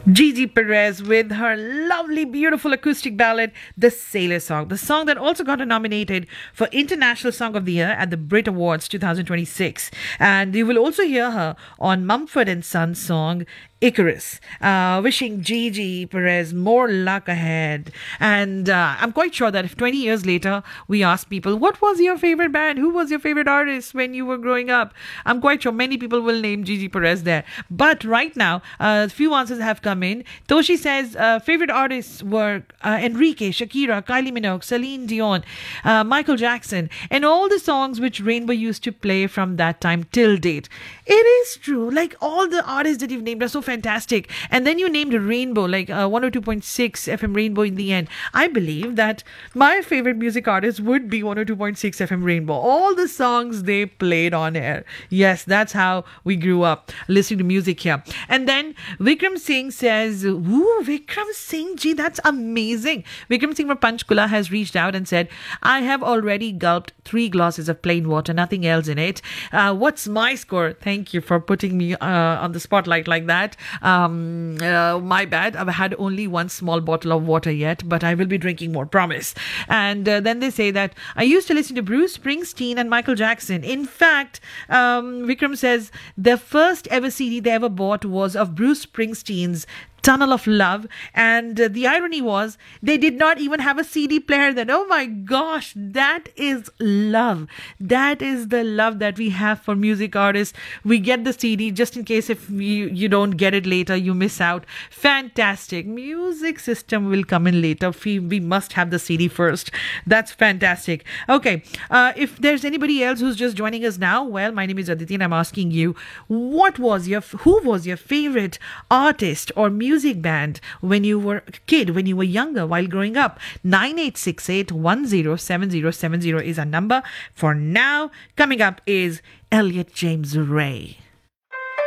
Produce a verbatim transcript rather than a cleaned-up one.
Gigi Perez with her lovely, beautiful acoustic ballad, The Sailor Song. The song that also got nominated for International Song of the Year at the Brit Awards twenty twenty-six. And you will also hear her on Mumford and Sons song, Icarus. Uh, wishing Gigi Perez more luck ahead. And uh, I'm quite sure that if twenty years later we ask people, what was your favorite band? Who was your favorite artist when you were growing up? I'm quite sure many people will name Gigi Perez there. But right now, a few answers have come in. Toshi says uh, favorite artists were uh, Enrique, Shakira, Kylie Minogue, Celine Dion, uh, Michael Jackson, and all the songs which Rainbow used to play from that time till date. It is true. Like all the artists that you've named are so fantastic. And then you named Rainbow, like uh, one oh two point six F M Rainbow in the end. I believe that my favorite music artist would be one oh two point six F M Rainbow. All the songs they played on air. Yes, that's how we grew up listening to music here. And then Vikram Singh says, ooh, Vikram Singh, gee, that's amazing. Vikram Singh from Panchkula has reached out and said, I have already gulped three glasses of plain water, nothing else in it. Uh, what's my score? Thank you for putting me uh, on the spotlight like that. Um, uh, my bad. I've had only one small bottle of water yet, but I will be drinking more, promise. And uh, then they say that I used to listen to Bruce Springsteen and Michael Jackson. In fact, um, Vikram says the first ever C D they ever bought was of Bruce Springsteen's Tunnel of Love, and uh, the irony was they did not even have a C D player then. Oh my gosh, that is love. That is the love that we have for music artists. We get the C D just in case if you, you don't get it later, you miss out. Fantastic. Music system will come in later. We, we must have the C D first. That's fantastic. Okay, uh, if there's anybody else who's just joining us now, well, my name is Aditi and I'm asking you, what was your, who was your favorite artist or music music band when you were a kid, when you were younger, while growing up? nine eight six eight, one zero seven zero seven zero is our number. For now, coming up is Elliot James Ray.